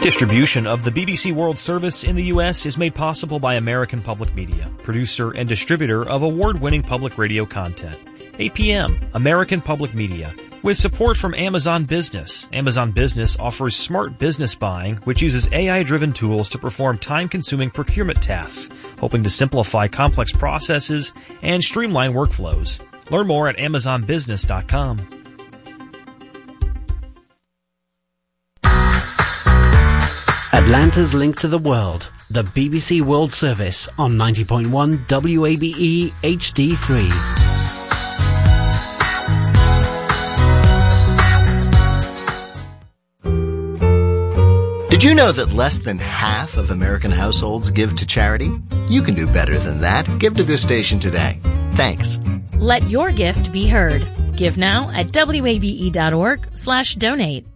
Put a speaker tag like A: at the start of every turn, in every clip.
A: Distribution of the BBC World Service in the U.S. is made possible by American Public Media, producer and distributor of award-winning public radio content. APM, American Public Media. With support from Amazon Business. Amazon Business offers smart business buying, which uses AI-driven tools to perform time-consuming procurement tasks, hoping to simplify complex processes and streamline workflows. Learn more at amazonbusiness.com.
B: Atlanta's link to the world, the BBC World Service on 90.1 WABE HD3.
C: Did you know that less than half of American households give to charity? You can do better than that. Give to this station today. Thanks.
D: Let your gift be heard. Give now at wabe.org/donate.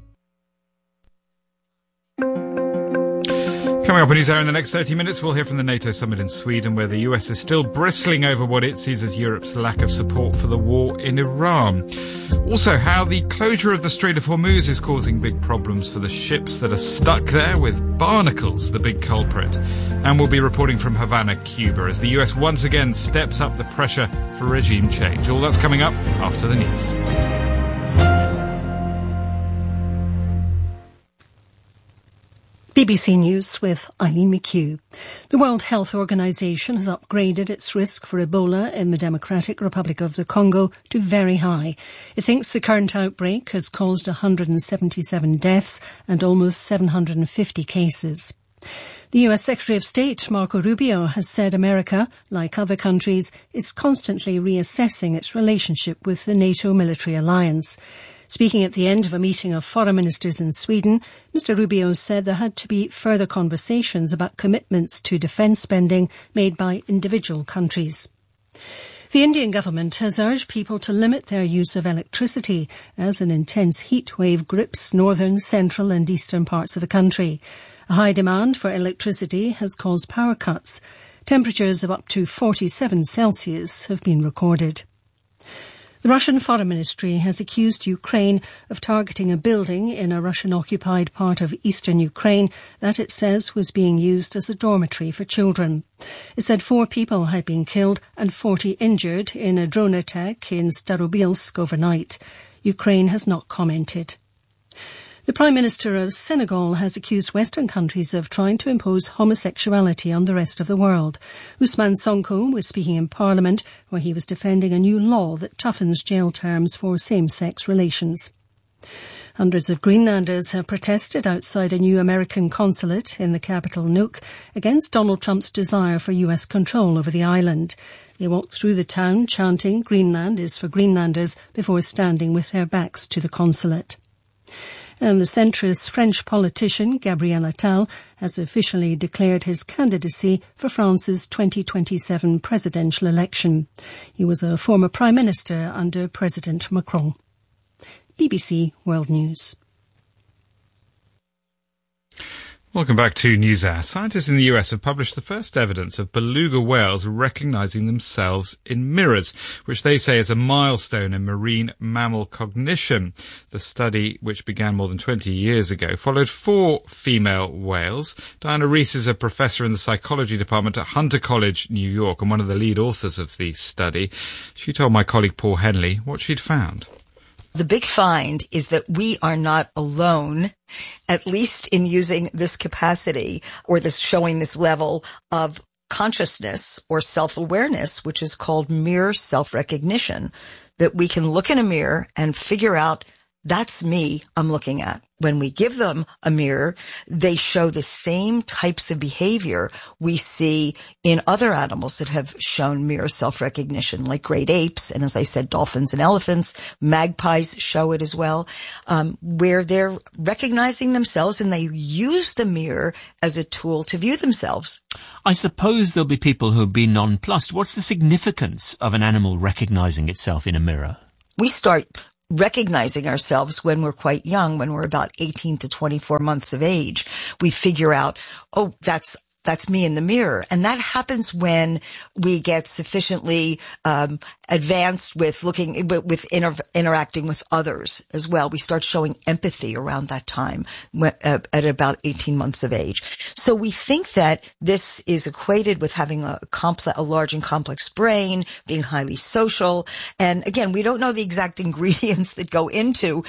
E: Coming up on NewsHour in the next 30 minutes, we'll hear from the NATO summit in Sweden, where the US is still bristling over what it sees as Europe's lack of support for the war in Iran. Also, how the closure of the Strait of Hormuz is causing big problems for the ships that are stuck there, with barnacles the big culprit. And we'll be reporting from Havana, Cuba, as the US once again steps up the pressure for regime change. All that's coming up after the news.
F: BBC News with Eileen McHugh. The World Health Organization has upgraded its risk for Ebola in the Democratic Republic of the Congo to very high. It thinks the current outbreak has caused 177 deaths and almost 750 cases. The US Secretary of State, Marco Rubio, has said America, like other countries, is constantly reassessing its relationship with the NATO military alliance. Speaking at the end of a meeting of foreign ministers in Sweden, Mr Rubio said there had to be further conversations about commitments to defence spending made by individual countries. The Indian government has urged people to limit their use of electricity as an intense heat wave grips northern, central and eastern parts of the country. A high demand for electricity has caused power cuts. Temperatures of up to 47 Celsius have been recorded. The Russian Foreign Ministry has accused Ukraine of targeting a building in a Russian-occupied part of eastern Ukraine that it says was being used as a dormitory for children. It said 4 people had been killed and 40 injured in a drone attack in Starobilsk overnight. Ukraine has not commented. The Prime Minister of Senegal has accused Western countries of trying to impose homosexuality on the rest of the world. Ousmane Sonko was speaking in Parliament where he was defending a new law that toughens jail terms for same-sex relations. Hundreds of Greenlanders have protested outside a new American consulate in the capital Nuuk against Donald Trump's desire for US control over the island. They walked through the town chanting "Greenland is for Greenlanders" before standing with their backs to the consulate. And the centrist French politician Gabriel Attal has officially declared his candidacy for France's 2027 presidential election. He was a former prime minister under President Macron. BBC World News.
E: Welcome back to NewsHour. Scientists in the US have published the first evidence of beluga whales recognising themselves in mirrors, which they say is a milestone in marine mammal cognition. The study, which began more than 20 years ago, followed 4 female whales. Diana Rees is a professor in the psychology department at Hunter College, New York, and one of the lead authors of the study. She told my colleague Paul Henley what she'd found.
G: The big find is that we are not alone, at least in using this capacity or this showing this level of consciousness or self-awareness, which is called mirror self-recognition, that we can look in a mirror and figure out that's me I'm looking at. When we give them a mirror, they show the same types of behavior we see in other animals that have shown mirror self-recognition, like great apes, and as I said, dolphins and elephants. Magpies show it as well, where they're recognizing themselves and they use the mirror as a tool to view themselves.
H: I suppose there'll be people who'll be nonplussed. What's the significance of an animal recognizing itself in a mirror?
G: We start recognizing ourselves when we're quite young, when we're about 18 to 24 months of age. We figure out, oh, that's that's me in the mirror. And that happens when we get sufficiently advanced with interacting with others as well. We start showing empathy around that time at about 18 months of age. So we think that this is equated with having a large and complex brain, being highly social. And again, we don't know the exact ingredients that go into,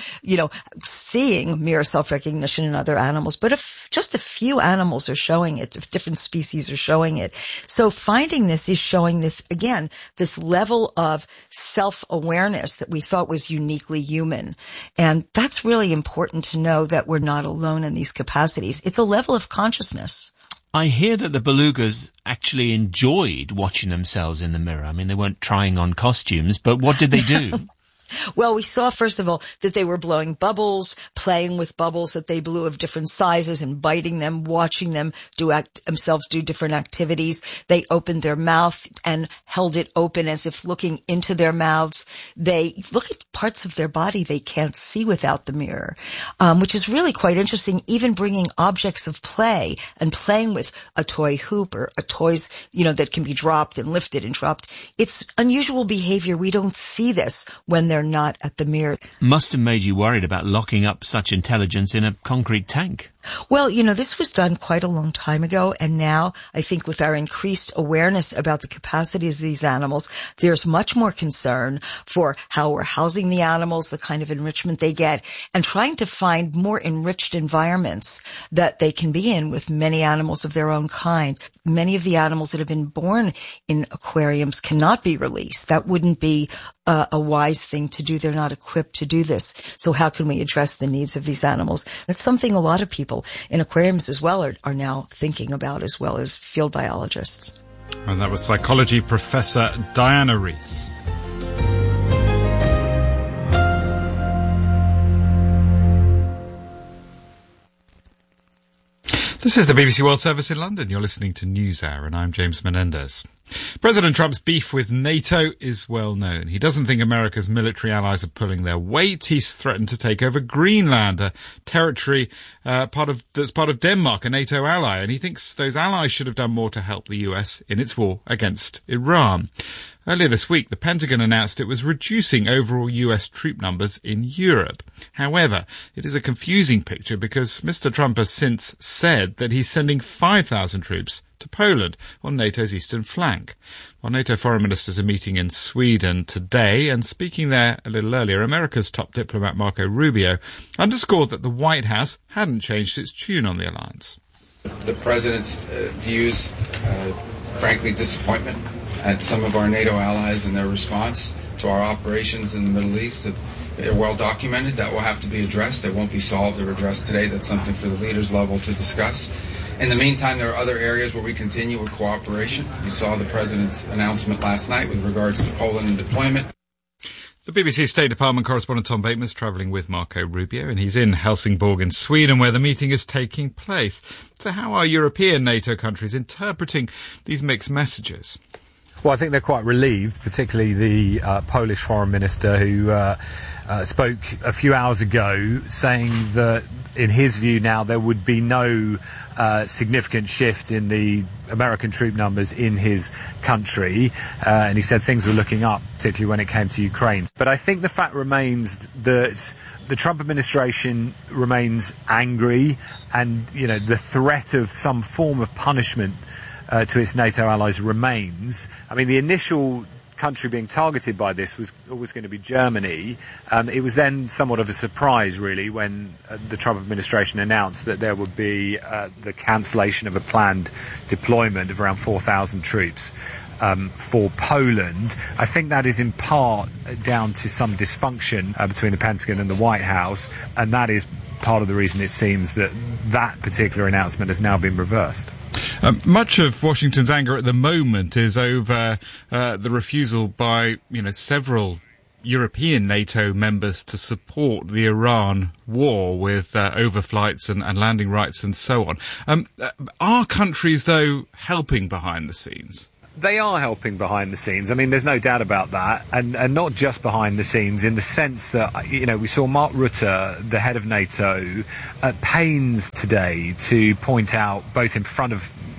G: seeing mirror self-recognition in other animals, but if just a few animals are showing it, if different species are showing it. So finding this is showing this, again, this level of self-awareness that we thought was uniquely human. And that's really important to know, that we're not alone in these capacities. It's a level of consciousness.
H: I hear that the belugas actually enjoyed watching themselves in the mirror. I mean, they weren't trying on costumes, but what did they do?
G: Well, we saw, first of all, that they were blowing bubbles, playing with bubbles that they blew of different sizes and biting them, watching them themselves do different activities. They opened their mouth and held it open as if looking into their mouths. They look at parts of their body they can't see without the mirror, which is really quite interesting, even bringing objects of play and playing with a toy hoop or toys, that can be dropped and lifted and dropped. It's unusual behavior. We don't see this when they're not at the mirror.
H: Must have made you worried about locking up such intelligence in a concrete tank.
G: Well, this was done quite a long time ago, and now I think with our increased awareness about the capacities of these animals, there's much more concern for how we're housing the animals, the kind of enrichment they get, and trying to find more enriched environments that they can be in with many animals of their own kind. Many of the animals that have been born in aquariums cannot be released. That wouldn't be a wise thing to do. They're not equipped to do this. So how can we address the needs of these animals? It's something a lot of people in aquariums as well are now thinking about, as well as field biologists.
E: And that was psychology professor Diana Rees. This is the BBC World Service in London. You're listening to NewsHour, and I'm James Menendez. President Trump's beef with NATO is well known. He doesn't think America's military allies are pulling their weight. He's threatened to take over Greenland, a territory that's part of Denmark, a NATO ally, and he thinks those allies should have done more to help the US in its war against Iran. Earlier this week, the Pentagon announced it was reducing overall US troop numbers in Europe. However, it is a confusing picture because Mr. Trump has since said that he's sending 5,000 troops to Poland on NATO's eastern flank. While NATO foreign ministers are meeting in Sweden today, and speaking there a little earlier, America's top diplomat Marco Rubio underscored that the White House hadn't changed its tune on the alliance.
I: The president's views, frankly, disappointment at some of our NATO allies and their response to our operations in the Middle East. They're well documented. That will have to be addressed. They won't be solved or addressed today. That's something for the leaders level to discuss. In the meantime, there are other areas where we continue with cooperation. You saw the president's announcement last night with regards to Poland and deployment.
E: The BBC State Department correspondent Tom Bateman is travelling with Marco Rubio, and he's in Helsingborg in Sweden, where the meeting is taking place. So how are European NATO countries interpreting these mixed messages?
J: Well, I think they're quite relieved, particularly the Polish foreign minister who spoke a few hours ago, saying that in his view now there would be no significant shift in the American troop numbers in his country, and he said things were looking up, particularly when it came to Ukraine. But I think the fact remains that the Trump administration remains angry, and the threat of some form of punishment to its NATO allies remains. I mean, the initial country being targeted by this was always going to be Germany. It was then somewhat of a surprise, really, when the Trump administration announced that there would be the cancellation of a planned deployment of around 4,000 troops for Poland. I think that is in part down to some dysfunction between the Pentagon and the White House, and that is part of the reason it seems that that particular announcement has now been reversed.
E: Much of Washington's anger at the moment is over the refusal by, several European NATO members to support the Iran war with overflights and landing rights and so on. Are countries, though, helping behind the scenes?
J: They are helping behind the scenes. I mean, there's no doubt about that. And not just behind the scenes, in the sense that, we saw Mark Rutte, the head of NATO, at pains today to point out, both in front of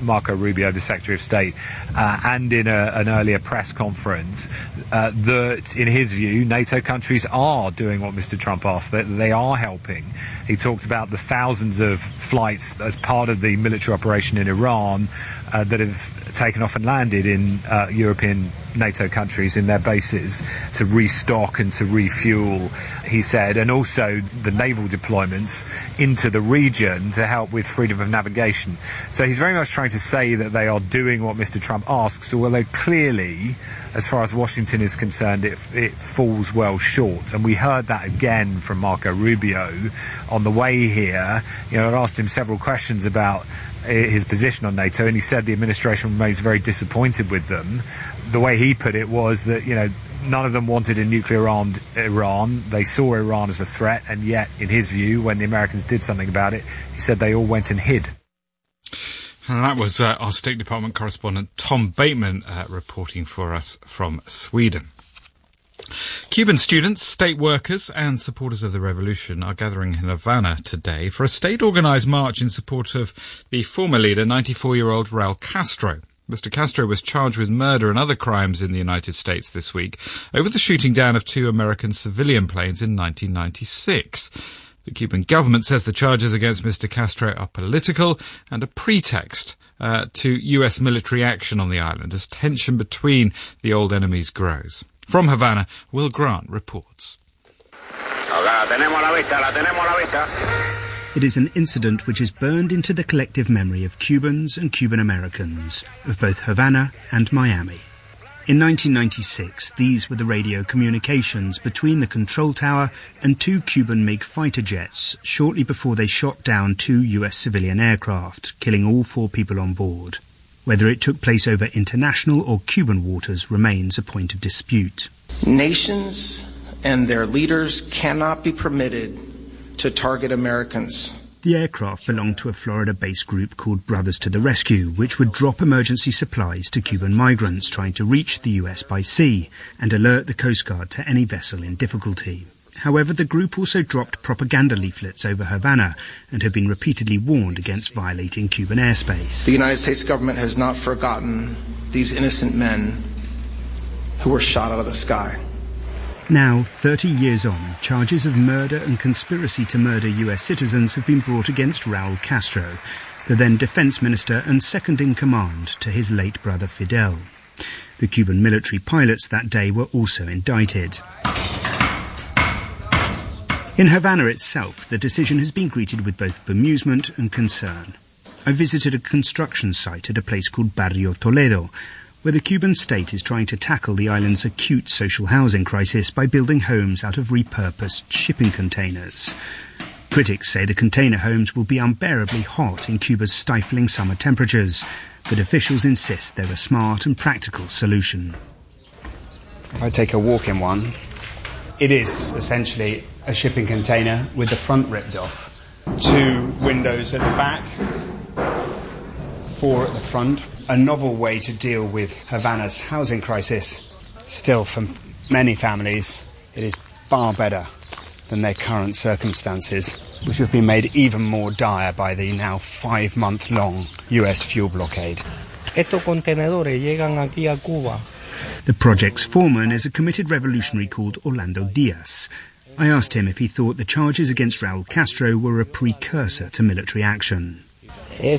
J: Marco Rubio, the Secretary of State, and in an earlier press conference, that in his view, NATO countries are doing what Mr. Trump asked, that they are helping. He talked about the thousands of flights as part of the military operation in Iran that have taken off and landed in European NATO countries in their bases to restock and to refuel, he said, and also the naval deployments into the region to help with freedom of navigation. So he's very much trying to say that they are doing what Mr. Trump asks, although clearly, as far as Washington is concerned, it falls well short. And we heard that again from Marco Rubio on the way here. You know, I asked him several questions about his position on NATO, and he said the administration remains very disappointed with them. The way he put it was that, you know, none of them wanted a nuclear-armed Iran. They saw Iran as a threat, and yet, in his view, when the Americans did something about it, he said they all went and hid.
E: And that was our State Department correspondent Tom Bateman reporting for us from Sweden. Cuban students, state workers and supporters of the revolution are gathering in Havana today for a state-organised march in support of the former leader, 94-year-old Raul Castro. Mr. Castro was charged with murder and other crimes in the United States this week over the shooting down of 2 American civilian planes in 1996. The Cuban government says the charges against Mr. Castro are political and a pretext to US military action on the island as tension between the old enemies grows. From Havana, Will Grant reports.
K: It is an incident which is burned into the collective memory of Cubans and Cuban Americans, of both Havana and Miami. In 1996, these were the radio communications between the control tower and 2 Cuban MiG fighter jets shortly before they shot down 2 US civilian aircraft, killing all 4 people on board. Whether it took place over international or Cuban waters remains a point of dispute.
L: Nations and their leaders cannot be permitted to target Americans.
K: The aircraft belonged to a Florida-based group called Brothers to the Rescue, which would drop emergency supplies to Cuban migrants trying to reach the US by sea and alert the Coast Guard to any vessel in difficulty. However, the group also dropped propaganda leaflets over Havana and have been repeatedly warned against violating Cuban airspace.
L: The United States government has not forgotten these innocent men who were shot out of the sky.
K: Now, 30 years on, charges of murder and conspiracy to murder US citizens have been brought against Raul Castro, the then defense minister and second-in-command to his late brother Fidel. The Cuban military pilots that day were also indicted. In Havana itself, the decision has been greeted with both bemusement and concern. I visited a construction site at a place called Barrio Toledo, where the Cuban state is trying to tackle the island's acute social housing crisis by building homes out of repurposed shipping containers. Critics say the container homes will be unbearably hot in Cuba's stifling summer temperatures, but officials insist they're a smart and practical solution.
M: If I take a walk in one, it is essentially a shipping container with the front ripped off. 2 windows at the back, 4 at the front. A novel way to deal with Havana's housing crisis. Still, for many families, it is far better than their current circumstances, which have been made even more dire by the now 5-month-long US fuel blockade.
K: The project's foreman is a committed revolutionary called Orlando Diaz. I asked him if he thought the charges against Raul Castro were a precursor to military action.
N: The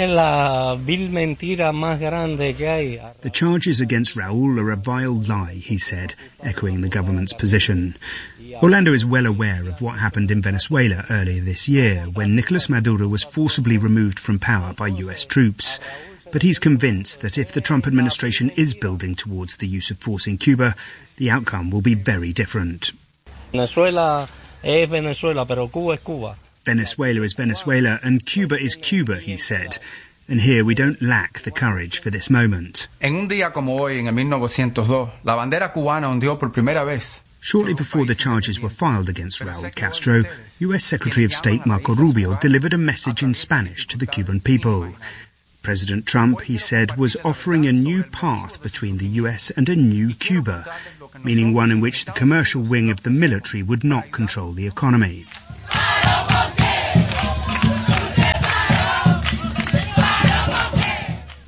K: charges against Raul are a vile lie, he said, echoing the government's position. Orlando is well aware of what happened in Venezuela earlier this year, when Nicolas Maduro was forcibly removed from power by US troops. But he's convinced that if the Trump administration is building towards the use of force in Cuba, the outcome will be very different.
N: Venezuela es Venezuela, pero Cuba es Cuba.
K: Venezuela is Venezuela and Cuba is Cuba, he said. And here we don't lack the courage for this moment.
O: Shortly
K: before the charges were filed against Raul Castro, US Secretary of State Marco Rubio delivered a message in Spanish to the Cuban people. President Trump, he said, was offering a new path between the US and a new Cuba, meaning one in which the commercial wing of the military would not control the economy.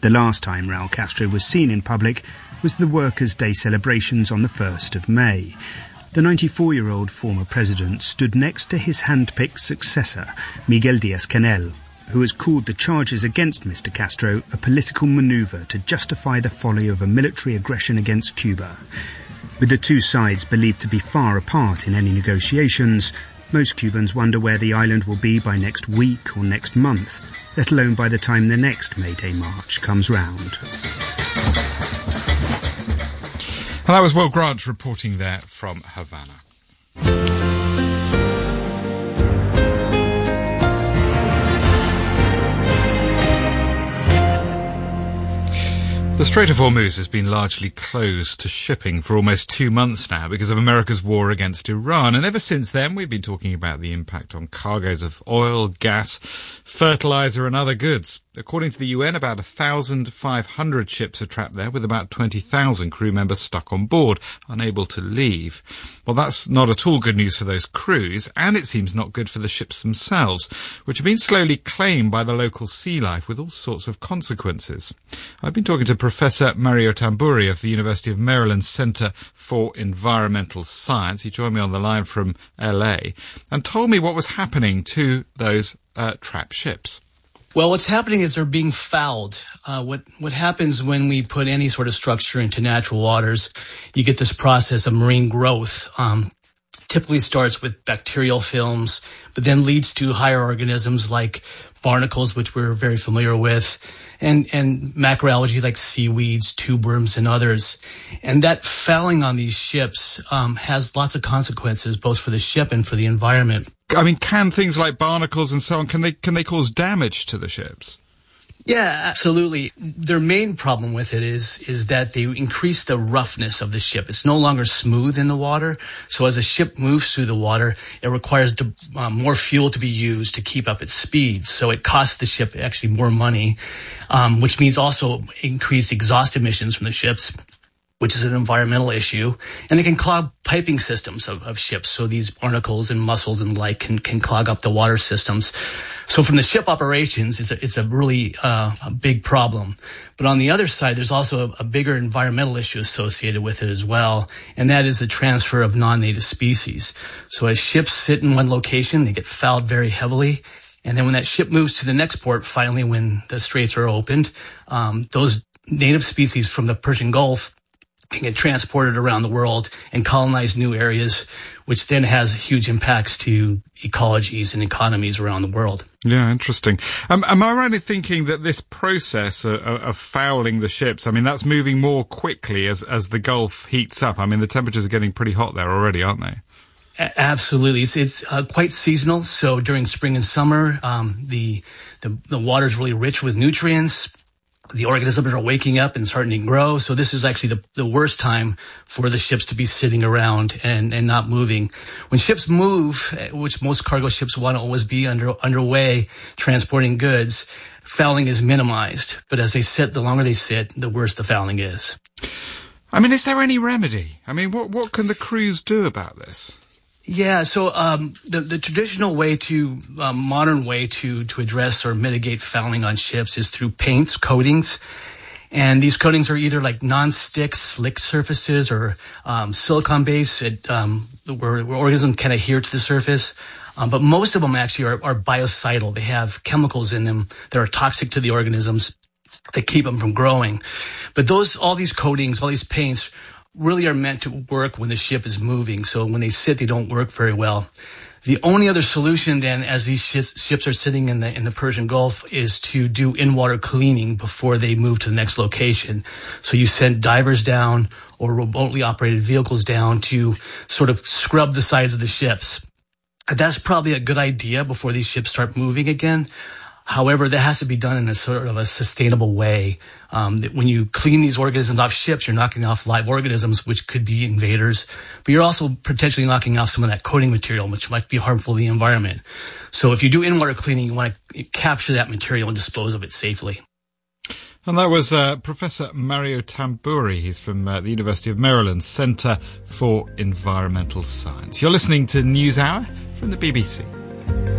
K: The last time Raul Castro was seen in public was the Workers' Day celebrations on the 1st of May. The 94-year-old former president stood next to his hand-picked successor, Miguel Díaz-Canel, who has called the charges against Mr. Castro a political manoeuvre to justify the folly of a military aggression against Cuba. With the two sides believed to be far apart in any negotiations, most Cubans wonder where the island will be by next week or next month, let alone by the time the next May Day march comes round.
E: And that was Will Grant reporting there from Havana. The Strait of Hormuz has been largely closed to shipping for almost 2 months now because of America's war against Iran. And ever since then, we've been talking about the impact on cargoes of oil, gas, fertilizer and other goods. According to the UN, about 1,500 ships are trapped there with about 20,000 crew members stuck on board, unable to leave. Well, that's not at all good news for those crews, and it seems not good for the ships themselves, which have been slowly claimed by the local sea life with all sorts of consequences. I've been talking to Professor Mario Tamburi of the University of Maryland Center for Environmental Science. He joined me on the line from LA and told me what was happening to those trapped ships.
O: Well, what's happening is they're being fouled. What happens when we put any sort of structure into natural waters, you get this process of marine growth. Typically starts with bacterial films, but then leads to higher organisms like barnacles, which we're very familiar with, and macroalgae like seaweeds, tubeworms, and others. And that fouling on these ships has lots of consequences, both for the ship and for the environment.
E: I mean, can things like barnacles and so on, can they cause damage to the ships?
O: Yeah, absolutely. Their main problem with it is that they increase the roughness of the ship. It's no longer smooth in the water. So as a ship moves through the water, it requires more fuel to be used to keep up its speed. So it costs the ship actually more money, which means also increased exhaust emissions from the ships, which is an environmental issue. And it can clog piping systems of ships. So these barnacles and mussels and the like can clog up the water systems. So from the ship operations, it's a really a big problem. But on the other side, there's also a bigger environmental issue associated with it as well, and that is the transfer of non-native species. So as ships sit in one location, they get fouled very heavily. And then when that ship moves to the next port, finally when the straits are opened, those native species from the Persian Gulf can get transported around the world and colonize new areas, which then has huge impacts to ecologies and economies around the world.
E: Yeah, interesting. Am I right in thinking that this process of fouling the ships, I mean, that's moving more quickly as the Gulf heats up? I mean, the temperatures are getting pretty hot there already, aren't they?
O: Absolutely. It's quite seasonal. So during spring and summer, the water's really rich with nutrients. The organisms are waking up and starting to grow. So this is actually the worst time for the ships to be sitting around and not moving. When ships move, which most cargo ships want to always be underway transporting goods, fouling is minimized. But as they sit, the longer they sit, the worse the fouling is.
E: I mean, is there any remedy? I mean, what can the crews do about this?
O: Yeah, so the traditional way modern way to address or mitigate fouling on ships is through paints, coatings. And these coatings are either like non-stick, slick surfaces or silicone-based where organisms can adhere to the surface. But most of them actually are biocidal. They have chemicals in them that are toxic to the organisms that keep them from growing. But all these coatings, all these paints really are meant to work when the ship is moving. So when they sit, they don't work very well. The only other solution then, as these ships are sitting in the Persian Gulf, is to do in-water cleaning before they move to the next location. So you send divers down or remotely operated vehicles down to sort of scrub the sides of the ships. That's probably a good idea before these ships start moving again. However, that has to be done in a sort of a sustainable way. When you clean these organisms off ships, you're knocking off live organisms, which could be invaders, but you're also potentially knocking off some of that coating material, which might be harmful to the environment. So if you do in-water cleaning, you want to capture that material and dispose of it safely.
E: And that was Professor Mario Tamburi. He's from the University of Maryland Center for Environmental Science. You're listening to NewsHour from the BBC.